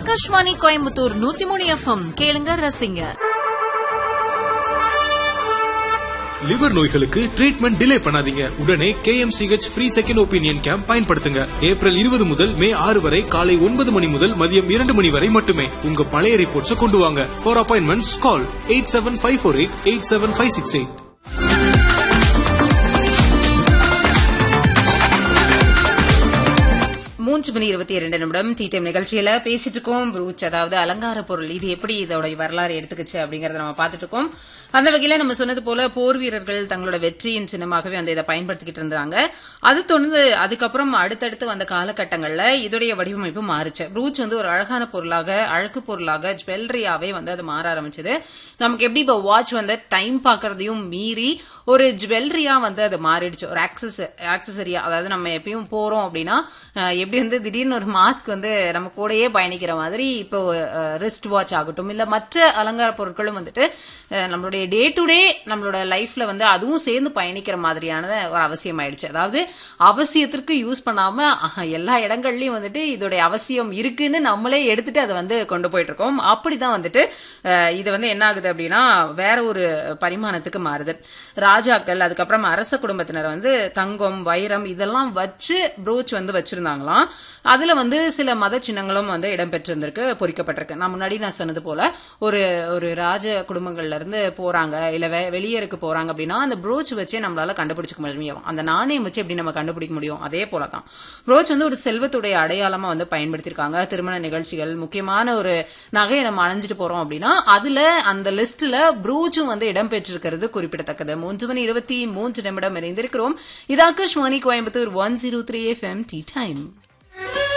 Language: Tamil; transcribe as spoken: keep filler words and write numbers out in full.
ஆகாஷ்வாணி கோயம்புத்தூர் நூத்தி மூணு எஃப்எம் கேளுங்க ரசிங்க. லிவர் நோய்களுக்கு ட்ரீட்மெண்ட் டிலே பண்ணாதீங்க. உடனே KMCH free second opinion camp பயன்படுத்துங்க. ஏப்ரல் இருபது முதல் மே ஆறு வரை காலை ஒன்பது மணி முதல் மதியம் இரண்டு மணி வரை மட்டுமே. உங்க பழைய ரிப்போர்ட்ஸ் கொண்டு வாங்க. For appointments call eight seven five four eight eight seven five six eight. மூன்று மணி இருபத்தி இரண்டு நிமிடம் டீ டைம் நிகழ்ச்சியில பேசிட்டு இருக்கோம். ப்ரூச் அதாவது அலங்கார பொருள், இது எப்படி இதோட வரலாறு எடுத்துக்கிச்சு அப்படிங்கறத நம்ம பாத்துட்டு இருக்கோம். அந்த வகையில நம்ம சொன்னது போல போர் வீரர்கள் தங்களோட வெற்றியின் சின்னமாகவே வந்து இதை பயன்படுத்திக்கிட்டு இருந்தாங்க. அது தொடர்ந்து அதுக்கப்புறம் அடுத்தடுத்து வந்த காலகட்டங்கள்ல இதோடைய வடிவமைப்பு மாறுச்சு. ப்ரூச் வந்து ஒரு அழகான பொருளாக, அழகு பொருளாக, ஜுவல்லரியாவே வந்து அது மாற ஆரம்பிச்சது. நமக்கு எப்படி இப்ப வாட்ச் வந்து டைம் பாக்குறதையும் மீறி ஒரு ஜுவல்லரியா வந்து அது மாறிடுச்சு. ஒரு ஆக்சஸ் ஆக்சசரியா, அதாவது நம்ம எப்பயும் போறோம் அப்படின்னா எப்படி வந்து திடீர்னு ஒரு மாஸ்க் வந்து நம்ம கூடயே பயணிக்கிற மாதிரி இப்போ ரிஸ்ட் வாட்ச் ஆகட்டும், இல்ல மற்ற அலங்கார பொருட்களும் வந்துட்டு நம்மளுடைய டே டு டே நம்மளோட லைஃப்ல வந்து அதுவும் சேர்ந்து பயணிக்கிற மாதிரியான ஒரு அவசியம் ஆயிடுச்சு. அதாவது அவசியத்திற்கு யூஸ் பண்ணாம எல்லா இடங்கள்லயும் வந்துட்டு இதோடைய அவசியம் இருக்குன்னு நம்மளே எடுத்துட்டு அதை வந்து கொண்டு போயிட்டு இருக்கோம். அப்படிதான் வந்துட்டு இது வந்து என்ன ஆகுது அப்படின்னா வேற ஒரு பரிமாணத்துக்கு மாறுது. ராஜாக்கள், அதுக்கப்புறம் அரச குடும்பத்தினர் வந்து தங்கம், வைரம் இதெல்லாம் வச்சு ப்ரூச் வந்து வச்சிருந்தாங்களாம். அதுல வந்து சில மத சின்னங்களும் வந்து இடம்பெற்றிருந்திருக்கு, பொறிக்கப்பட்டிருக்கு. நான் முன்னாடி நான் சொன்னது போல ஒரு ஒரு ராஜ குடும்பங்கள்ல இருந்து போறாங்க, இல்ல வெளியேருக்கு போறாங்க அப்படின்னா அந்த ப்ரோச் வச்சே நம்மளால கண்டுபிடிச்சிக்க முடியும். அந்த நாணயம் வச்சு எப்படி நம்ம கண்டுபிடிக்க முடியும்? அதே போலதான் ப்ரோச் வந்து ஒரு செல்வத்துடைய அடையாளமா வந்து பயன்படுத்திருக்காங்க. திருமண நிகழ்ச்சிகள், முக்கியமான ஒரு நகையை நம்ம அணிஞ்சிட்டு போறோம் அப்படின்னா அதுல அந்த லிஸ்ட்ல ப்ரோச்சும் வந்து இடம்பெற்றிருக்கிறது குறிப்பிடத்தக்கது. மூன்று மணி இருபத்தி மூன்று நிமிடம் இணைந்திருக்கிறோம். இது Akashvani Coimbatore one zero three FM tea time.